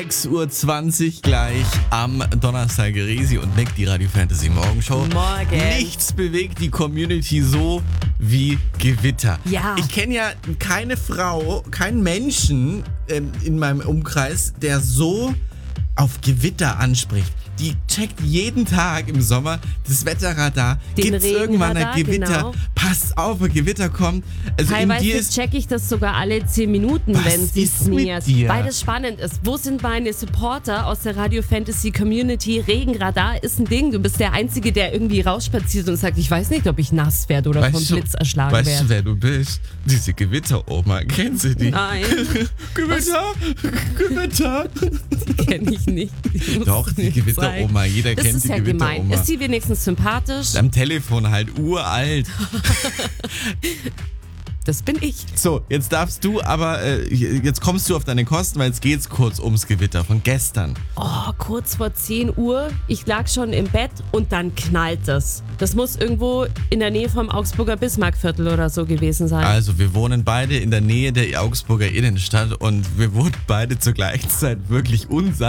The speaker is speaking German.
6:20 Uhr gleich am Donnerstag. Resi und Nick, die Radio Fantasy Morgenshow. Morgen. Nichts bewegt die Community so wie Gewitter. Ja. Ich kenne ja keine Frau, keinen Menschen in meinem Umkreis, der so auf Gewitter anspricht. Die checkt jeden Tag im Sommer das Wetterradar. Den Gibt's irgendwann ein Regenradar, Gewitter? genau. Passt auf, ein Gewitter kommt. Also in dir Teilweise ist checke ich das sogar alle 10 Minuten, Was wenn es ist mit nähert. dir? Weil das spannend ist. Wo sind meine Supporter aus der Radio Fantasy Community? Regenradar ist ein Ding. Du bist der Einzige, der irgendwie rausspaziert und sagt, ich weiß nicht, ob ich nass werde oder vom Blitz erschlagen Weißt werde. du, wer du bist? Diese Gewitteroma. Kennst du die? Nein, Gewitter! Gewitter! die kenne ich nicht. Doch, die Gewitteroma. Jeder Das kennt ist die ja gemein. Gewitteroma. Ist die wenigstens sympathisch? Am Telefon halt uralt. Das bin ich. So, jetzt darfst du aber, jetzt kommst du auf deine Kosten, weil jetzt geht's kurz ums Gewitter von gestern. Oh, kurz vor 10 Uhr. Ich lag schon im Bett und dann knallt es. Das muss irgendwo in der Nähe vom Augsburger Bismarckviertel oder so gewesen sein. Also, wir wohnen beide in der Nähe der Augsburger Innenstadt und wir wurden beide zur gleichen Zeit wirklich unsanft